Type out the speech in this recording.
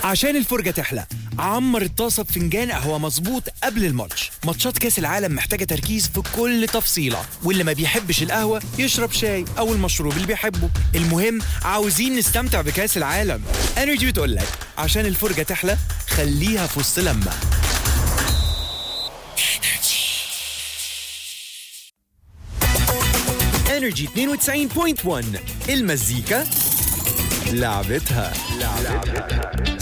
عشان الفرجة تحلى عمر الطاسة بفنجان قهوة مظبوط قبل الماتش. ماتشات كاس العالم محتاجة تركيز في كل تفصيلة، واللي ما بيحبش القهوة يشرب شاي أو المشروب اللي بيحبه. المهم عاوزين نستمتع بكاس العالم. انرجي بتقولك عشان الفرجة تحلى خليها في وسط لمة. انرجي 92.1 المزيكا لعبتها.